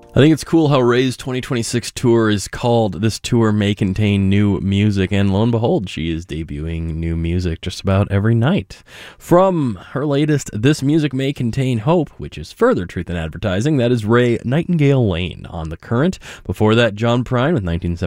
I think it's cool how Ray's 2026 tour is called This Tour May Contain New Music, and lo and behold, she is debuting new music just about every night. From her latest This Music May Contain Hope, which is further truth in advertising, that is Ray Nightingale Lane on The Current. Before that, John Prine with 1970.